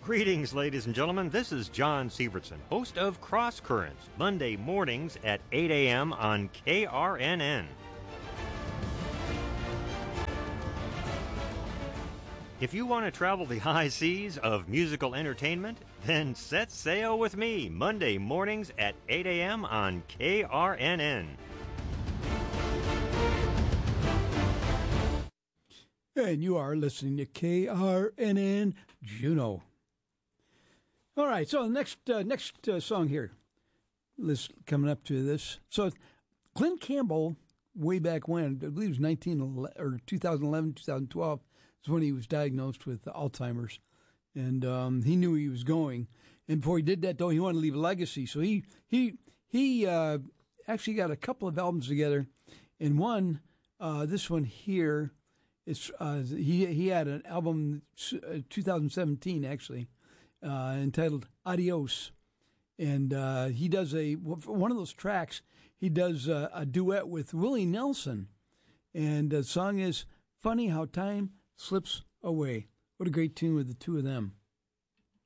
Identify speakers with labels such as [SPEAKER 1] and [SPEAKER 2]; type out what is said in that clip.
[SPEAKER 1] Greetings, ladies and gentlemen. This is John Sievertson, host of Cross Currents, Monday mornings at 8 a.m. on KRNN. If you want to travel the high seas of musical entertainment, then set sail with me Monday mornings at 8 a.m. on KRNN.
[SPEAKER 2] And you are listening to KRNN Juneau. All right, so the next song here, coming up to this. So Glenn Campbell, way back when, I believe it was 2011, 2012, is when he was diagnosed with Alzheimer's. And he knew he was going. And before he did that, though, he wanted to leave a legacy. So he actually got a couple of albums together. And one, this one here, he had an album 2017 actually entitled Adios, and he does one of those tracks. He does a duet with Willie Nelson, and the song is "Funny How Time Slips Away." What a great tune with the two of them.